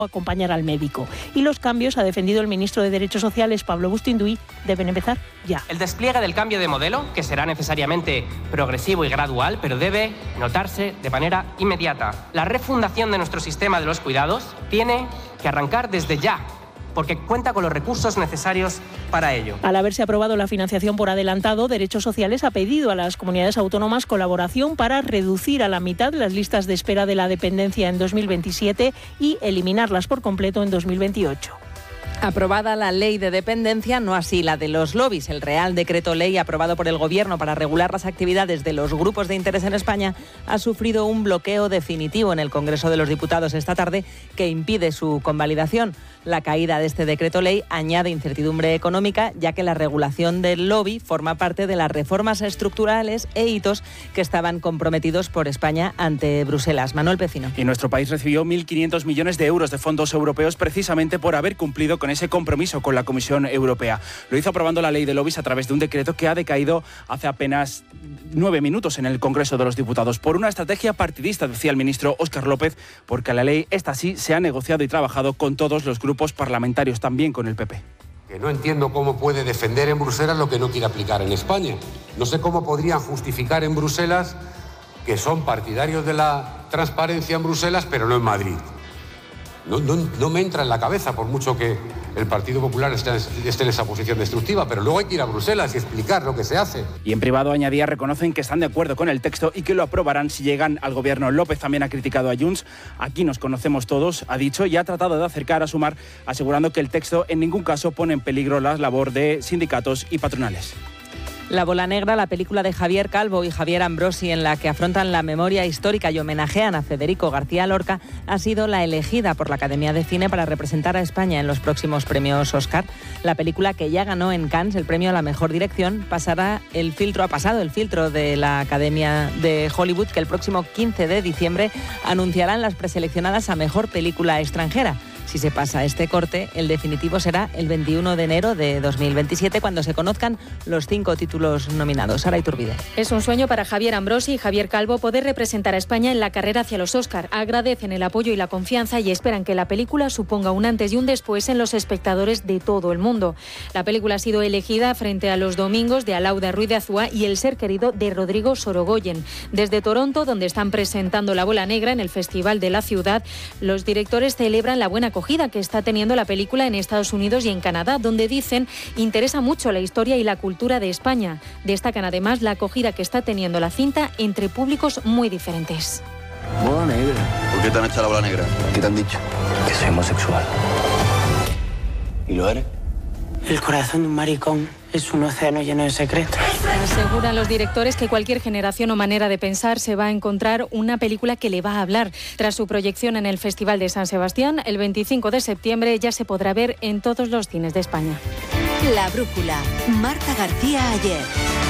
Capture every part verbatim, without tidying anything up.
acompañar al médico. Y los cambios, ha defendido el ministro de Derechos Sociales, Pablo Bustinduy, deben empezar ya. El despliegue del cambio de modelo, que será necesariamente progresivo y gradual, pero debe notarse de manera inmediata. La refundación de nuestro sistema de los cuidados tiene que arrancar desde ya, porque cuenta con los recursos necesarios para ello. Al haberse aprobado la financiación por adelantado, Derechos Sociales ha pedido a las comunidades autónomas colaboración para reducir a la mitad las listas de espera de la dependencia en dos mil veintisiete y eliminarlas por completo en dos mil veintiocho. Aprobada la ley de dependencia, no así la de los lobbies. El Real Decreto Ley aprobado por el Gobierno para regular las actividades de los grupos de interés en España ha sufrido un bloqueo definitivo en el Congreso de los Diputados esta tarde que impide su convalidación. La caída de este Decreto Ley añade incertidumbre económica, ya que la regulación del lobby forma parte de las reformas estructurales e hitos que estaban comprometidos por España ante Bruselas. Manuel Pecino. Y nuestro país recibió mil quinientos millones de euros de fondos europeos precisamente por haber cumplido con ese compromiso con la Comisión Europea. Lo hizo aprobando la ley de lobbies a través de un decreto que ha decaído hace apenas nueve minutos en el Congreso de los Diputados por una estrategia partidista, decía el ministro Óscar López, porque la ley, esta sí, se ha negociado y trabajado con todos los grupos parlamentarios, también con el P P. Que no entiendo cómo puede defender en Bruselas lo que no quiere aplicar en España. No sé cómo podrían justificar en Bruselas que son partidarios de la transparencia en Bruselas, pero no en Madrid. No, no, no me entra en la cabeza, por mucho que el Partido Popular esté, esté en esa posición destructiva, pero luego hay que ir a Bruselas y explicar lo que se hace. Y en privado, añadía, reconocen que están de acuerdo con el texto y que lo aprobarán si llegan al gobierno. López también ha criticado a Junts. Aquí nos conocemos todos, ha dicho, y ha tratado de acercar a Sumar, asegurando que el texto en ningún caso pone en peligro la labor de sindicatos y patronales. La Bola Negra, la película de Javier Calvo y Javier Ambrosi, en la que afrontan la memoria histórica y homenajean a Federico García Lorca, ha sido la elegida por la Academia de Cine para representar a España en los próximos premios Oscar. La película, que ya ganó en Cannes el premio a la mejor dirección, pasará el filtro, ha pasado el filtro de la Academia de Hollywood, que el próximo quince de diciembre anunciarán las preseleccionadas a mejor película extranjera. Si se pasa este corte, el definitivo será el veintiuno de enero de dos mil veintisiete, cuando se conozcan los cinco títulos nominados. Sara Iturbide. Es un sueño para Javier Ambrosi y Javier Calvo poder representar a España en la carrera hacia los Oscar. Agradecen el apoyo y la confianza y esperan que la película suponga un antes y un después en los espectadores de todo el mundo. La película ha sido elegida frente a Los Domingos de Alauda Ruiz de Azúa y El ser querido de Rodrigo Sorogoyen. Desde Toronto, donde están presentando La Bola Negra en el Festival de la Ciudad, los directores celebran la buena acogida que está teniendo la película en Estados Unidos y en Canadá, donde dicen interesa mucho la historia y la cultura de España. Destacan además la acogida que está teniendo la cinta entre públicos muy diferentes. Bola Negra. ¿Por qué te han echado la bola negra? ¿Qué te han dicho? Que soy homosexual. ¿Y lo eres? El corazón de un maricón es un océano lleno de secretos. Aseguran los directores que cualquier generación o manera de pensar se va a encontrar una película que le va a hablar. Tras su proyección en el Festival de San Sebastián, el veinticinco de septiembre ya se podrá ver en todos los cines de España. La Brújula. Marta García Ayer.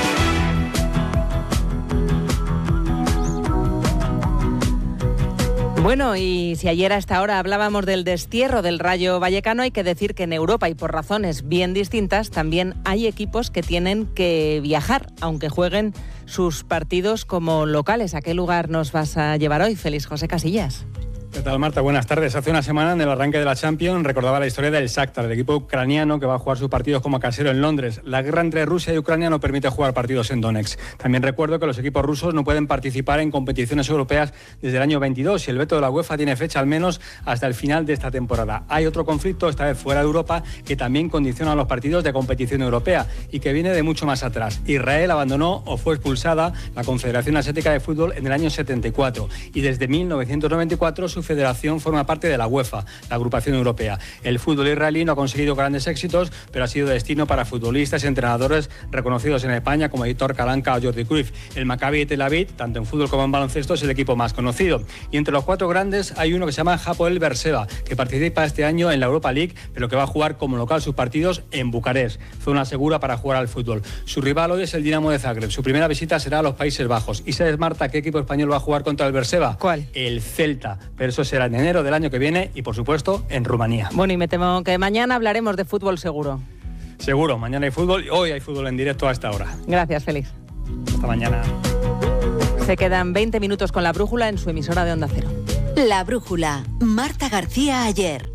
Bueno, y si ayer a esta hora hablábamos del destierro del Rayo Vallecano, hay que decir que en Europa, y por razones bien distintas, también hay equipos que tienen que viajar, aunque jueguen sus partidos como locales. ¿A qué lugar nos vas a llevar hoy, Félix José Casillas? ¿Qué tal, Marta? Buenas tardes. Hace una semana, en el arranque de la Champions, recordaba la historia del Shakhtar, el equipo ucraniano que va a jugar sus partidos como casero en Londres. La guerra entre Rusia y Ucrania no permite jugar partidos en Donetsk. También recuerdo que los equipos rusos no pueden participar en competiciones europeas desde el año veintidós y el veto de la UEFA tiene fecha al menos hasta el final de esta temporada. Hay otro conflicto, esta vez fuera de Europa, que también condiciona los partidos de competición europea y que viene de mucho más atrás. Israel abandonó o fue expulsada la Confederación Asiática de Fútbol en el año setenta y cuatro y desde mil novecientos noventa y cuatro su federación forma parte de la UEFA, la agrupación europea. El fútbol israelí no ha conseguido grandes éxitos, pero ha sido destino para futbolistas y entrenadores reconocidos en España como Aitor Karanka o Jordi Cruyff. El Maccabi Tel Aviv, tanto en fútbol como en baloncesto, es el equipo más conocido. Y entre los cuatro grandes hay uno que se llama Hapoel Beerseba, que participa este año en la Europa League, pero que va a jugar como local sus partidos en Bucarest, zona segura para jugar al fútbol. Su rival hoy es el Dinamo de Zagreb. Su primera visita será a los Países Bajos. ¿Y sabes, Marta, qué equipo español va a jugar contra el Beerseba? ¿Cuál? El Celta. Pero eso será en enero del año que viene y, por supuesto, en Rumanía. Bueno, y me temo que mañana hablaremos de fútbol seguro. Seguro, mañana hay fútbol y hoy hay fútbol en directo a esta hora. Gracias, Félix. Hasta mañana. Se quedan veinte minutos con La Brújula en su emisora de Onda Cero. La Brújula, Marta García Ayer.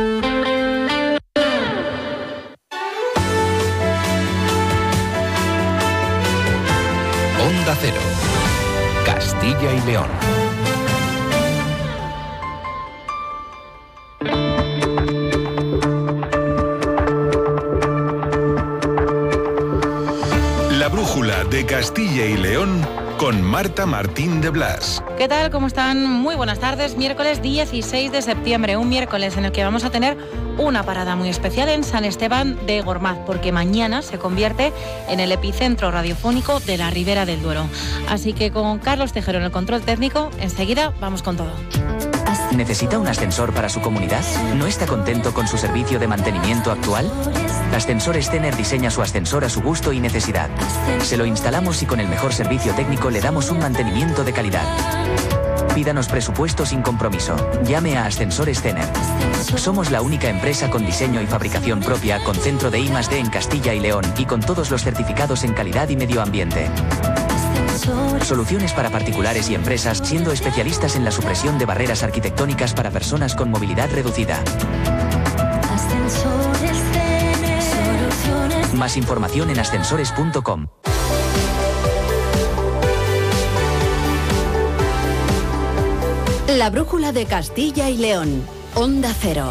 Onda Cero, Castilla y León. La Brújula de Castilla y León con Marta Martín de Blas. ¿Qué tal? ¿Cómo están? Muy buenas tardes. Miércoles dieciséis de septiembre, un miércoles en el que vamos a tener una parada muy especial en San Esteban de Gormaz, porque mañana se convierte en el epicentro radiofónico de la Ribera del Duero. Así que con Carlos Tejero en el control técnico, enseguida vamos con todo. ¿Necesita un ascensor para su comunidad? ¿No está contento con su servicio de mantenimiento actual? Ascensores Tener diseña su ascensor a su gusto y necesidad. Se lo instalamos y con el mejor servicio técnico le damos un mantenimiento de calidad. Pídanos presupuesto sin compromiso. Llame a Ascensores Tener. Somos la única empresa con diseño y fabricación propia, con centro de I más D en Castilla y León y con todos los certificados en calidad y medio ambiente. Soluciones para particulares y empresas, siendo especialistas en la supresión de barreras arquitectónicas para personas con movilidad reducida. Más información en ascensores punto com. La Brújula de Castilla y León, Onda Cero.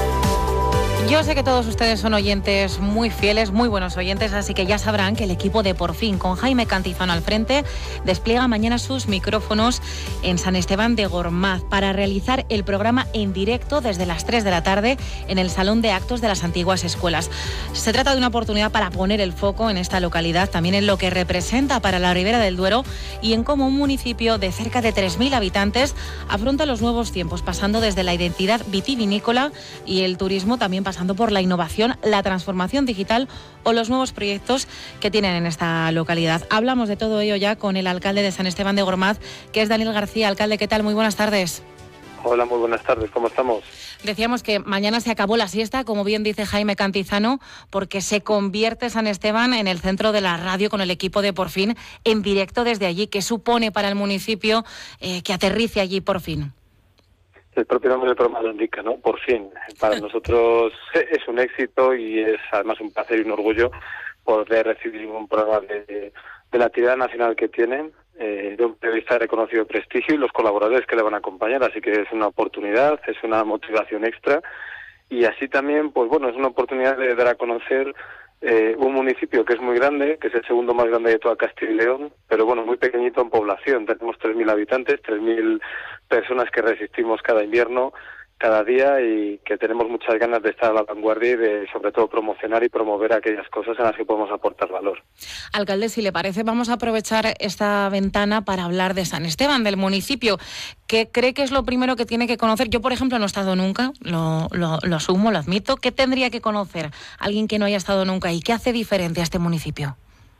Yo sé que todos ustedes son oyentes muy fieles, muy buenos oyentes, así que ya sabrán que el equipo de Por Fin, con Jaime Cantizano al frente, despliega mañana sus micrófonos en San Esteban de Gormaz para realizar el programa en directo desde las tres de la tarde en el Salón de Actos de las antiguas escuelas. Se trata de una oportunidad para poner el foco en esta localidad, también en lo que representa para la Ribera del Duero y en cómo un municipio de cerca de tres mil habitantes afronta los nuevos tiempos, pasando desde la identidad vitivinícola y el turismo, también pasando por la innovación, la transformación digital o los nuevos proyectos que tienen en esta localidad. Hablamos de todo ello ya con el alcalde de San Esteban de Gormaz, que es Daniel García. Alcalde, ¿qué tal? Muy buenas tardes. Hola, muy buenas tardes. ¿Cómo estamos? Decíamos que mañana se acabó la siesta, como bien dice Jaime Cantizano, porque se convierte San Esteban en el centro de la radio con el equipo de Por Fin en directo desde allí. ¿Qué supone para el municipio eh, que aterrice allí Por Fin? El propio nombre del programa lo indica, ¿no? Por fin. Para nosotros es un éxito y es además un placer y un orgullo poder recibir un programa de, de la actividad nacional que tienen, eh, de un periodista de reconocido prestigio y los colaboradores que le van a acompañar. Así que es una oportunidad, es una motivación extra y así también, pues bueno, es una oportunidad de dar a conocer Eh, un municipio que es muy grande, que es el segundo más grande de toda Castilla y León, pero bueno, muy pequeñito en población. Tenemos tres mil habitantes, tres mil personas que resistimos cada invierno, cada día y que tenemos muchas ganas de estar a la vanguardia y de, sobre todo, promocionar y promover aquellas cosas en las que podemos aportar valor. Alcalde, si le parece, vamos a aprovechar esta ventana para hablar de San Esteban, del municipio. ¿Qué cree que es lo primero que tiene que conocer? Yo, por ejemplo, no he estado nunca, lo, lo, lo asumo, lo admito. ¿Qué tendría que conocer alguien que no haya estado nunca y qué hace diferente a este municipio?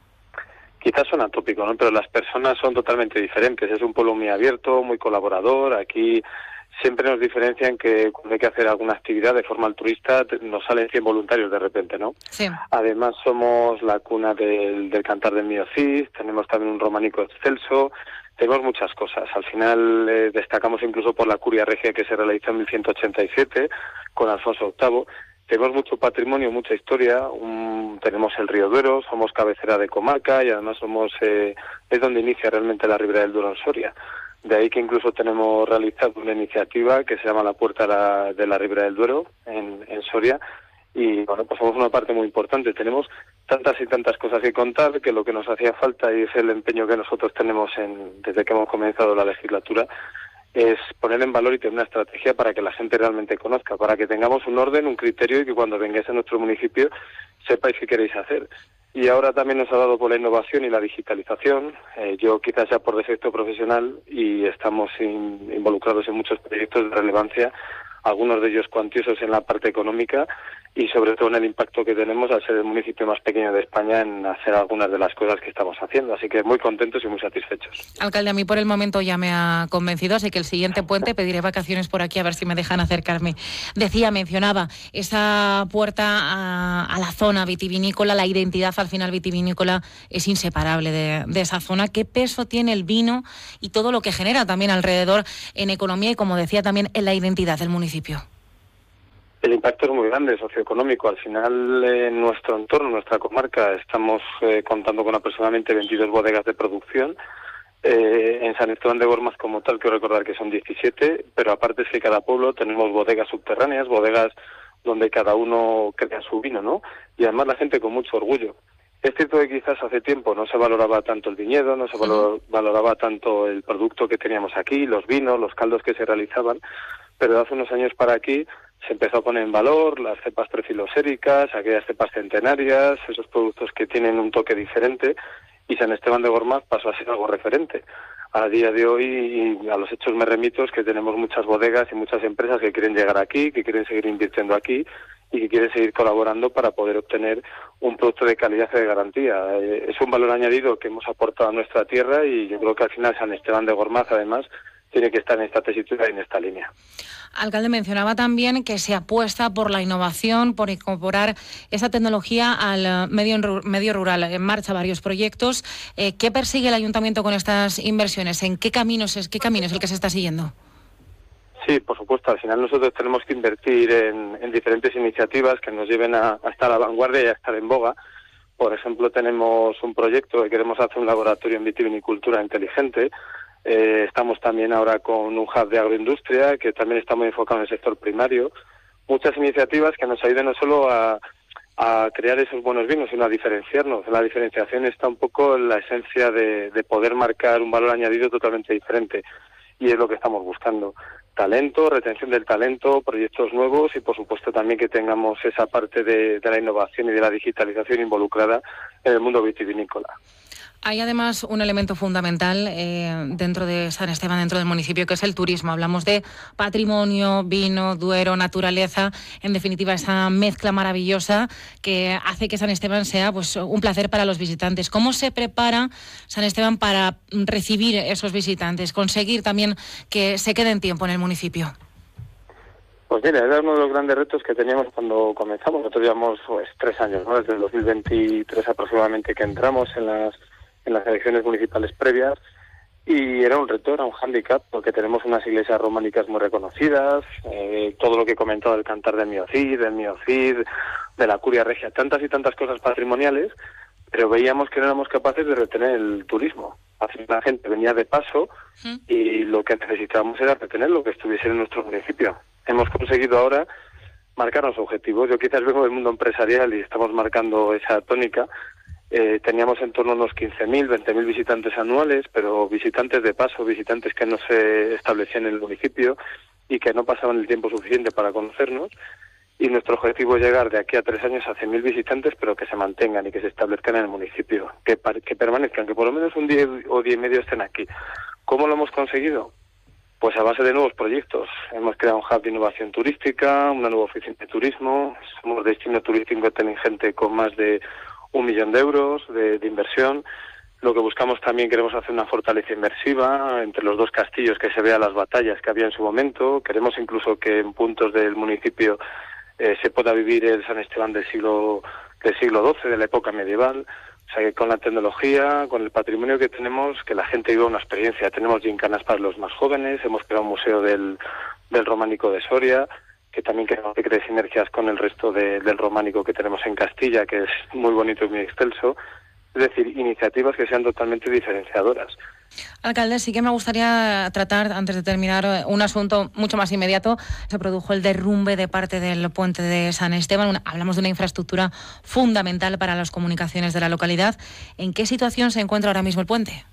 Quizás suena tópico, ¿no? Pero las personas son totalmente diferentes. Es un pueblo muy abierto, muy colaborador. Aquí siempre nos diferencian que cuando hay que hacer alguna actividad de forma altruista nos salen cien voluntarios de repente, ¿no? Sí. Además somos la cuna del, del cantar del Mío Cid, tenemos también un románico excelso, tenemos muchas cosas. Al final eh, destacamos incluso por la curia regia que se realizó en mil ciento ochenta y siete con Alfonso octavo. Tenemos mucho patrimonio, mucha historia, un, tenemos el río Duero, somos cabecera de comarca y además somos eh, es donde inicia realmente la Ribera del Duero en Soria. De ahí que incluso tenemos realizado una iniciativa que se llama la Puerta de la, de la Ribera del Duero en, en Soria y bueno, pues somos una parte muy importante. Tenemos tantas y tantas cosas que contar que lo que nos hacía falta y es el empeño que nosotros tenemos en, desde que hemos comenzado la legislatura es poner en valor y tener una estrategia para que la gente realmente conozca, para que tengamos un orden, un criterio y que cuando vengáis a nuestro municipio sepáis qué queréis hacer. Y ahora también nos ha dado por la innovación y la digitalización. Eh, yo quizás ya por defecto profesional y estamos in, involucrados en muchos proyectos de relevancia, algunos de ellos cuantiosos en la parte económica y sobre todo en el impacto que tenemos al ser el municipio más pequeño de España en hacer algunas de las cosas que estamos haciendo. Así que muy contentos y muy satisfechos. Alcalde, a mí por el momento ya me ha convencido, así que el siguiente puente pediré vacaciones por aquí a ver si me dejan acercarme. Decía, mencionaba esa puerta a, a la zona vitivinícola, la identidad al final vitivinícola es inseparable de, de esa zona. ¿Qué peso tiene el vino y todo lo que genera también alrededor en economía y, como decía, también en la identidad del municipio? El impacto es muy grande, socioeconómico. Al final, en nuestro entorno, en nuestra comarca, estamos eh, contando con aproximadamente veintidós bodegas de producción. Eh, en San Esteban de Gormaz, como tal, quiero recordar que son diecisiete, pero aparte es que cada pueblo tenemos bodegas subterráneas, bodegas donde cada uno crea su vino, ¿no? Y además la gente con mucho orgullo. Es cierto que quizás hace tiempo no se valoraba tanto el viñedo, no se valor, valoraba tanto el producto que teníamos aquí, los vinos, los caldos que se realizaban, pero de hace unos años para aquí se empezó a poner en valor las cepas prefiloséricas, aquellas cepas centenarias, esos productos que tienen un toque diferente, y San Esteban de Gormaz pasó a ser algo referente. A día de hoy, y a los hechos me remito, es que tenemos muchas bodegas y muchas empresas que quieren llegar aquí, que quieren seguir invirtiendo aquí y que quieren seguir colaborando para poder obtener un producto de calidad y de garantía. Eh, es un valor añadido que hemos aportado a nuestra tierra y yo creo que al final San Esteban de Gormaz, además, tiene que estar en esta tesitura y en esta línea. Alcalde, mencionaba también que se apuesta por la innovación, por incorporar esa tecnología al medio, medio rural. En marcha varios proyectos. Eh, ¿Qué persigue el Ayuntamiento con estas inversiones? ¿En qué caminos es, qué camino es el que se está siguiendo? Sí, por supuesto. Al final nosotros tenemos que invertir en, en diferentes iniciativas que nos lleven a, a estar a la vanguardia y a estar en boga. Por ejemplo, tenemos un proyecto que queremos hacer un laboratorio en vitivinicultura inteligente. Eh, estamos también ahora con un hub de agroindustria que también está muy enfocado en el sector primario. Muchas iniciativas que nos ayuden no solo a, a crear esos buenos vinos, sino a diferenciarnos. La diferenciación está un poco en la esencia de, de poder marcar un valor añadido totalmente diferente. Y es lo que estamos buscando. Talento, retención del talento, proyectos nuevos y, por supuesto, también que tengamos esa parte de, de la innovación y de la digitalización involucrada en el mundo vitivinícola. Hay además un elemento fundamental eh, dentro de San Esteban, dentro del municipio, que es el turismo. Hablamos de patrimonio, vino, Duero, naturaleza, en definitiva esa mezcla maravillosa que hace que San Esteban sea pues un placer para los visitantes. ¿Cómo se prepara San Esteban para recibir esos visitantes, conseguir también que se queden tiempo en el municipio? Pues mira, era uno de los grandes retos que teníamos cuando comenzamos. Nosotros llevamos pues, tres años, ¿no? Desde el dos mil veintitrés aproximadamente que entramos en las en las elecciones municipales previas, y era un reto, era un hándicap, porque tenemos unas iglesias románicas muy reconocidas, eh, todo lo que he comentado del Cantar del Mío Cid, del Mío Cid, de la Curia Regia, tantas y tantas cosas patrimoniales, pero veíamos que no éramos capaces de retener el turismo. Así la gente venía de paso y lo que necesitábamos era retener lo que estuviese en nuestro municipio. Hemos conseguido ahora marcarnos objetivos. Yo quizás vengo del mundo empresarial y estamos marcando esa tónica. Eh, teníamos en torno a unos quince mil, veinte mil visitantes anuales, pero visitantes de paso, visitantes que no se establecían en el municipio y que no pasaban el tiempo suficiente para conocernos. Y nuestro objetivo es llegar de aquí a tres años a cien mil visitantes, pero que se mantengan y que se establezcan en el municipio, que, que permanezcan, que por lo menos un día o día y medio estén aquí. ¿Cómo lo hemos conseguido? Pues a base de nuevos proyectos. Hemos creado un hub de innovación turística, una nueva oficina de turismo, somos destino turístico inteligente con más de un millón de euros de, de inversión. Lo que buscamos también, queremos hacer una fortaleza inmersiva entre los dos castillos, que se vea las batallas que había en su momento. Queremos incluso que en puntos del municipio eh, se pueda vivir el San Esteban del siglo del siglo doce, de la época medieval. O sea, que con la tecnología, con el patrimonio que tenemos, que la gente viva una experiencia. Tenemos gincanas para los más jóvenes, hemos creado un museo del, del románico de Soria, que también queremos que cree sinergias con el resto de, del románico que tenemos en Castilla, que es muy bonito y muy extenso. Es decir, iniciativas que sean totalmente diferenciadoras. Alcalde, sí que me gustaría tratar, antes de terminar, un asunto mucho más inmediato. Se produjo el derrumbe de parte del puente de San Esteban. Una, hablamos de una infraestructura fundamental para las comunicaciones de la localidad. ¿En qué situación se encuentra ahora mismo el puente?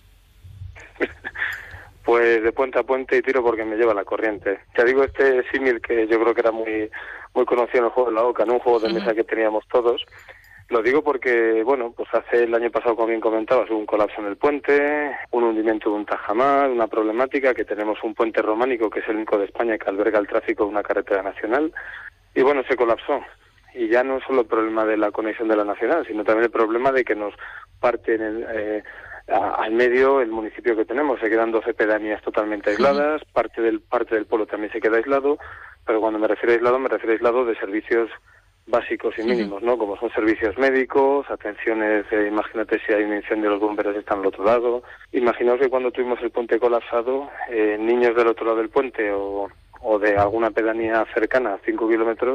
Pues de puente a puente y tiro porque me lleva la corriente. Ya digo, este símil que yo creo que era muy muy conocido en el juego de la Oca, en un juego de mesa que teníamos todos. Lo digo porque, bueno, pues hace el año pasado, como bien comentabas, hubo un colapso en el puente, un hundimiento de un tajamar, una problemática, que tenemos un puente románico que es el único de España que alberga el tráfico de una carretera nacional, y bueno, se colapsó. y ya no solo el problema de la conexión de la nacional, sino también el problema de que nos parten el, eh, a, al medio el municipio que tenemos. Se quedan doce pedanías totalmente aisladas, parte del parte del pueblo también se queda aislado, pero cuando me refiero a aislado, me refiero a aislado de servicios básicos y mínimos, ¿no? Como son servicios médicos, atenciones, eh, imagínate si hay un incendio, los bomberos están al otro lado. Imaginaos que cuando tuvimos el puente colapsado, eh, niños del otro lado del puente o, o de alguna pedanía cercana, a cinco kilómetros,